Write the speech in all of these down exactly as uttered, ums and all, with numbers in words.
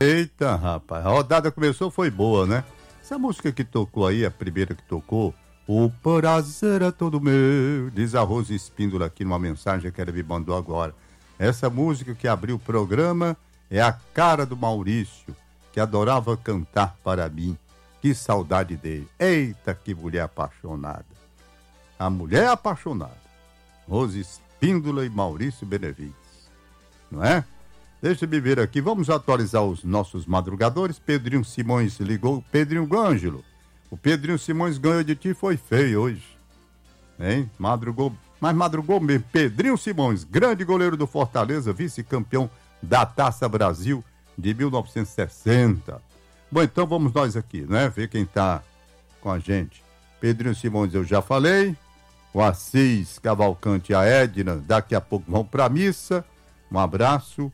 Eita, rapaz, a rodada começou, foi boa, né? Essa música que tocou aí, a primeira que tocou, o prazer é todo meu, diz a Rose Espíndola aqui numa mensagem que ela me mandou agora. Essa música que abriu o programa é a cara do Maurício, que adorava cantar para mim. Que saudade dele. Eita, que mulher apaixonada. A mulher apaixonada. Rose Espíndola e Maurício Benevides. Não é? Deixa eu ver aqui. Vamos atualizar os nossos madrugadores. Pedrinho Simões ligou. Pedrinho Gângelo. O Pedrinho Simões ganhou de ti, foi feio hoje. Hein? Madrugou, mas madrugou mesmo. Pedrinho Simões, grande goleiro do Fortaleza, vice-campeão da Taça Brasil de mil novecentos e sessenta. Bom, então vamos nós aqui, né? Ver quem tá com a gente. Pedrinho Simões eu já falei. O Assis Cavalcante e a Edna daqui a pouco vão pra missa. Um abraço.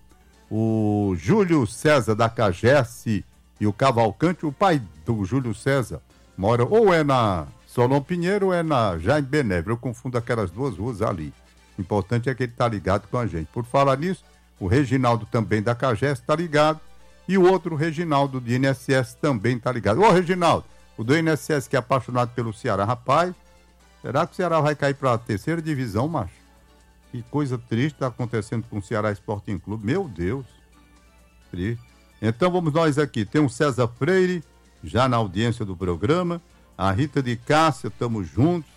O Júlio César da Cagesse e o Cavalcante, o pai do Júlio César, mora ou é na Solon Pinheiro ou é na Jaime Benévio. Eu confundo aquelas duas ruas ali. O importante é que ele tá ligado com a gente. Por falar nisso, o Reginaldo também da Cagesse tá ligado. E o outro, o Reginaldo do I N S S, também tá ligado. Ô, Reginaldo, o do I N S S que é apaixonado pelo Ceará. Rapaz, será que o Ceará vai cair para a terceira divisão, macho? Que coisa triste está acontecendo com o Ceará Sporting Clube. Meu Deus. Triste. Então vamos nós aqui. Tem o César Freire, já na audiência do programa. A Rita de Cássia, estamos juntos.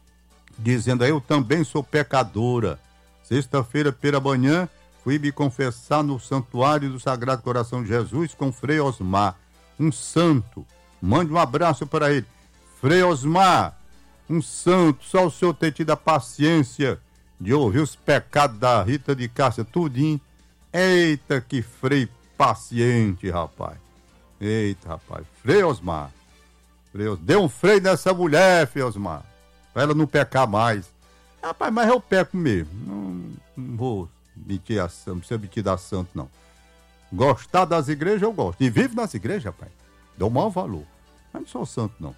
Dizendo aí, eu também sou pecadora. Sexta-feira pela manhã, fui me confessar no Santuário do Sagrado Coração de Jesus com Frei Osmar, um santo. Mande um abraço para ele. Frei Osmar, um santo, só o senhor ter tido a paciência de ouvir os pecados da Rita de Cássia, tudinho. Eita, que frei paciente, rapaz. Eita, rapaz. Frei Osmar. Frei Osmar. Dê um freio nessa mulher, Frei Osmar, pra ela não pecar mais. Rapaz, mas eu peco mesmo. Não, não vou mentir a santo, não precisa mentir da santo, não. Gostar das igrejas, eu gosto. E vivo nas igrejas, rapaz. Dou o maior valor. Mas não sou santo, não.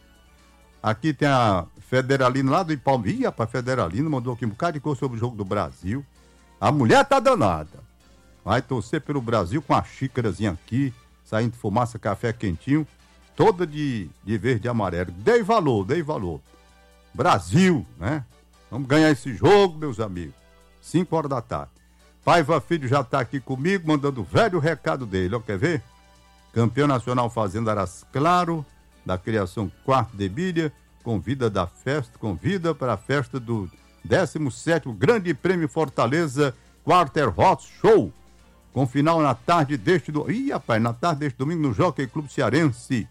Aqui tem a Federalina lá do Ipalmi. Ih, rapaz, Federalina mandou aqui um bocado de coisa sobre o jogo do Brasil. A mulher tá danada. Vai torcer pelo Brasil com a xícarazinha aqui, saindo fumaça, café quentinho, toda de, de verde e amarelo. Dei valor, dei valor. Brasil, né? Vamos ganhar esse jogo, meus amigos. cinco horas da tarde. Paiva Filho já tá aqui comigo, mandando o velho recado dele. Ó, quer ver? Campeão nacional Fazenda Aras Claro, da criação Quarto de Bilha, convida da festa, convida para a festa do décimo sétimo Grande Prêmio Fortaleza Quarter Hot Show, com final na tarde deste domingo. Ih, rapaz, na tarde deste domingo no Jockey Clube Cearense.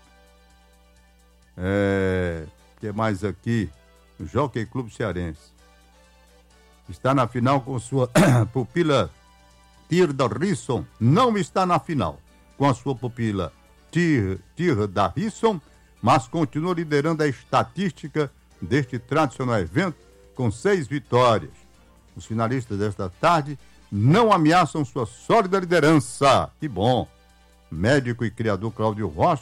É... O que mais aqui? No Jockey Clube Cearense. Está na final com sua pupila Tirda Risson. Não está na final com a sua pupila Tirda Risson, mas continua liderando a estatística deste tradicional evento com seis vitórias. Os finalistas desta tarde não ameaçam sua sólida liderança. Que bom! Médico e criador Cláudio Rocha